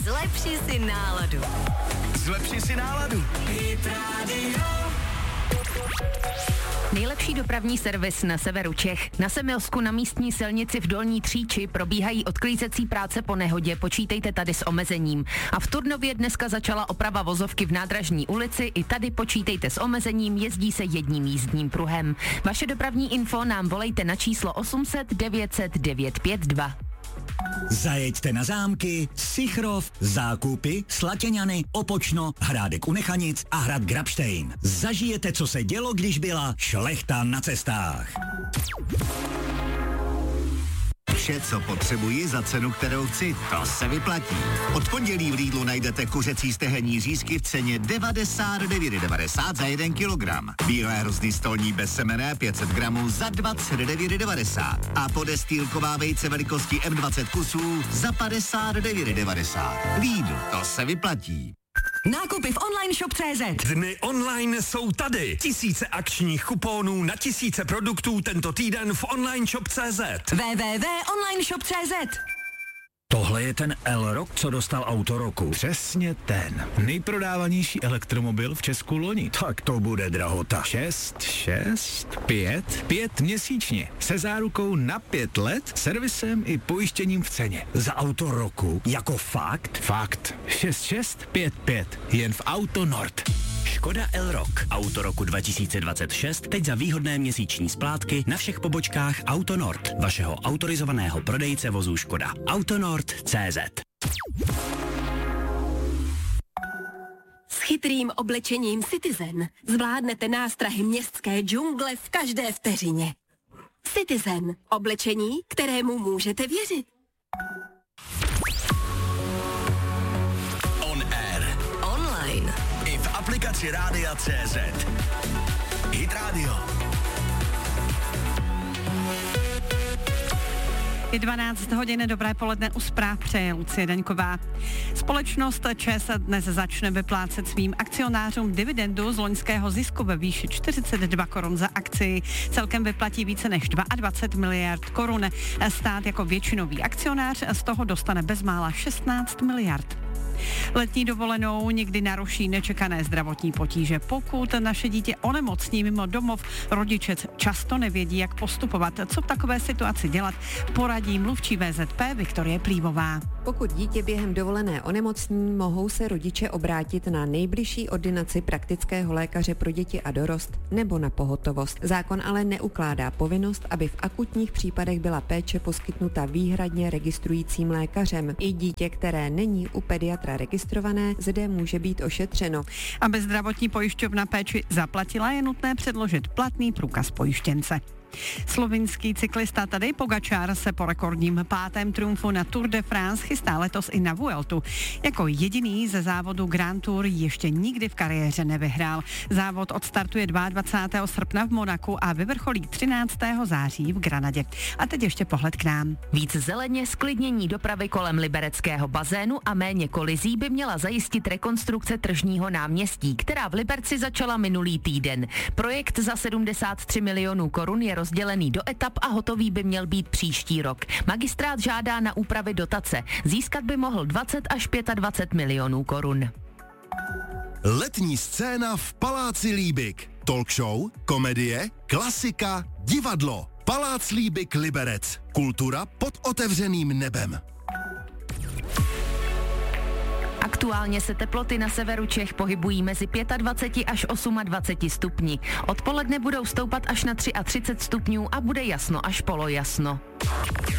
Zlepši si náladu. Zlepši si náladu. Hit Radio. Nejlepší dopravní servis na severu Čech. Na Semilsku na místní silnici v Dolní Tříči probíhají odklízecí práce po nehodě, počítejte tady s omezením. A v Turnově dneska začala oprava vozovky v Nádražní ulici, i tady počítejte s omezením, jezdí se jedním jízdním pruhem. Vaše dopravní info nám volejte na číslo 800 900 952. Zajeďte na zámky, Sichrov, Zákupy, Slatěňany, Opočno, Hrádek u Nechanic a hrad Grabštejn. Zažijete, co se dělo, když byla šlechta na cestách. Vše, co potřebuji za cenu, kterou chci, to se vyplatí. Od pondělí v Lidlu najdete kuřecí stehenní řízky v ceně 99,90 za 1 kilogram. Bílé hrozny stolní bezsemenné 500 gramů za 29,90 a podestýlková vejce velikosti M20 kusů za 59,90. Lidl, to se vyplatí. Nákupy v onlineshop.cz. Dny online jsou tady. Tisíce akčních kuponů na tisíce produktů tento týden v onlineshop.cz. www.onlineshop.cz. Tohle je ten L-Rock, co dostal auto roku. Přesně ten. Nejprodávanější elektromobil v Česku loni. Tak to bude drahota. 5 měsíčně. Se zárukou na 5 let, servisem i pojištěním v ceně. Za auto roku? Jako fakt? Fakt. 6655. Jen v Auto Nord. Škoda L-Rock. Auto roku 2026 teď za výhodné měsíční splátky na všech pobočkách Auto Nord, vašeho autorizovaného prodejce vozů Škoda. Autonord.cz. S chytrým oblečením Citizen zvládnete nástrahy městské džungle v každé vteřině. Citizen. Oblečení, kterému můžete věřit. On air. Online. I v aplikaci Rádia CZ. Hit Radio. Je 12 hodin, dobré poledne, u zpráv přeje Lucie Daňková. Společnost ČEZ dnes začne vyplácet svým akcionářům dividendu z loňského zisku ve výši 42 korun za akci. Celkem vyplatí více než 22 miliard korun. Stát jako většinový akcionář z toho dostane bezmála 16 miliard. Letní dovolenou někdy naruší nečekané zdravotní potíže. Pokud naše dítě onemocní mimo domov, rodiče často nevědí, jak postupovat. Co v takové situaci dělat, poradí mluvčí VZP Viktorie Plívová. Pokud dítě během dovolené onemocní, mohou se rodiče obrátit na nejbližší ordinaci praktického lékaře pro děti a dorost nebo na pohotovost. Zákon ale neukládá povinnost, aby v akutních případech byla péče poskytnuta výhradně registrujícím lékařem. I dítě, které není u pediatra registrované, zde může být ošetřeno. Aby zdravotní pojišťovna péči zaplatila, je nutné předložit platný průkaz pojištěnce. Slovinský cyklista Tadej Pogačar se po rekordním 5. triumfu na Tour de France chystá letos i na Vueltu. Jako jediný ze závodu Grand Tour ještě nikdy v kariéře nevyhrál. Závod odstartuje 22. srpna v Monaku a vyvrcholí 13. září v Granadě. A teď ještě pohled k nám. Víc zeleně, sklidnění dopravy kolem libereckého bazénu a méně kolizí by měla zajistit rekonstrukce tržního náměstí, která v Liberci začala minulý týden. Projekt za 73 milionů korun je rozdělený do etap a hotový by měl být příští rok. Magistrát žádá na úpravy dotace. Získat by mohl 20 až 25 milionů korun. Letní scéna v Paláci Líbik. Talk show, komedie, klasika, divadlo. Palác Líbik Liberec. Kultura pod otevřeným nebem. Aktuálně se teploty na severu Čech pohybují mezi 25 až 28 stupni. Odpoledne budou stoupat až na 33 stupňů a bude jasno až polojasno.